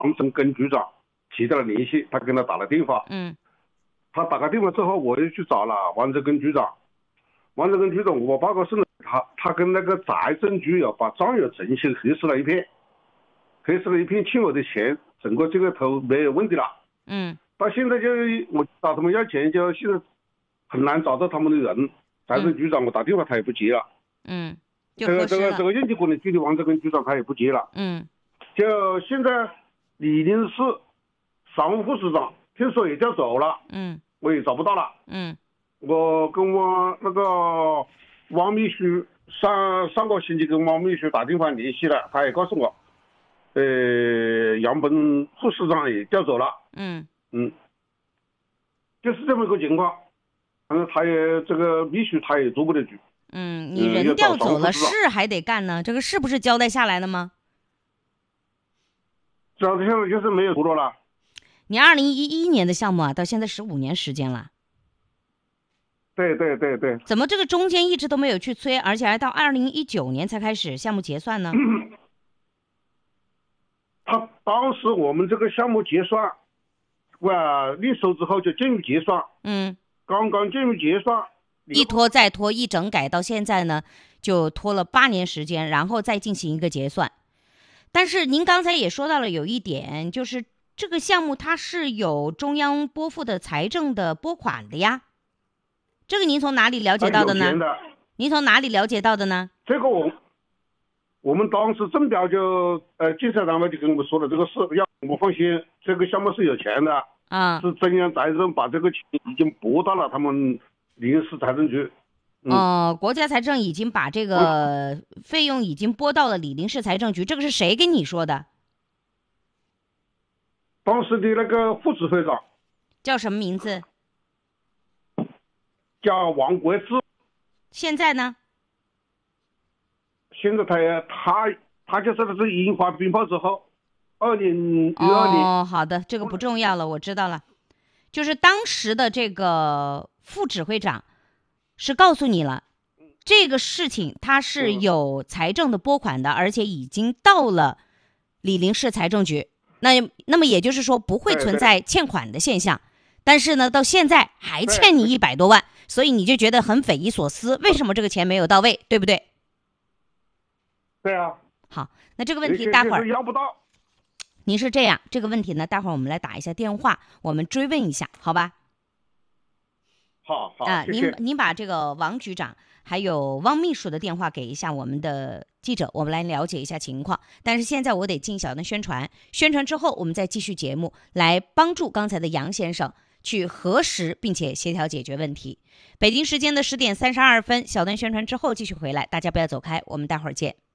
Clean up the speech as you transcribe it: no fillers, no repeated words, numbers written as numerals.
王成根局长取得了联系，他跟他打了电话。他打个电话之后，我又去找了王成根局长。王成根局长，我报告是他跟那个财政局把账有重新核实了一遍，欠我的钱，整个这个头没有问题了。到现在就我找他们要钱，就现在很难找到他们的人。财政局长我打电话他也不接了。这个应急管理局的王成根局长他也不接了。就现在醴陵市常务副市长听说也调走了。我也找不到了。我跟我那个王秘书上个星期跟王秘书打电话联系了，他也告诉我，杨本副市长也调走了。就是这么一个情况。他也这个秘书他也做不了主。 你人调走了，事还得干呢，这个事不是交代下来了吗？ 交代下来就是没有做了。 你2011年的项目啊，到现在15年时间了。 对。 怎么这个中间一直都没有去催，而且还到2019年才开始项目结算呢？ 他当时我们这个项目结算，立收之后就进入结算。刚刚进入结算， 一拖再拖，一整改到现在呢，就拖了8年时间，然后再进行一个结算。但是您刚才也说到了有一点，就是这个项目它是有中央拨付的财政的拨款的呀。这个您从哪里了解到的呢？您从哪里了解到的呢？ 这个我们当时政标就建设单位就跟我们说了这个事，要我们放心，这个项目是有钱的。是中央财政把这个钱已经拨到了他们醴陵市财政局。 国家财政已经把这个费用已经拨到了醴陵市财政局，这个是谁跟你说的？ 当时的那个副指挥长叫什么名字？ 叫王国志。 现在呢？ 现在他就是那是印发鞭炮之后，2012年。 好的，这个不重要了，我知道了。就是当时的这个副指挥长是告诉你了，这个事情它是有财政的拨款的，而且已经到了醴陵市财政局。那么也就是说不会存在欠款的现象。但是呢，到现在还欠你100多万，所以你就觉得很匪夷所思，为什么这个钱没有到位，对不对？ 对啊。 好，那这个问题待会儿要不到。 您是这样，这个问题呢，待会儿我们来打一下电话，我们追问一下，好吧？ 好，谢谢。您把这个王局长还有汪秘书的电话给一下我们的记者，我们来了解一下情况。但是现在我得进小段宣传，宣传之后我们再继续节目，来帮助刚才的杨先生去核实并且协调解决问题。北京时间的10点32分，小段宣传之后继续回来，大家不要走开，我们待会儿见。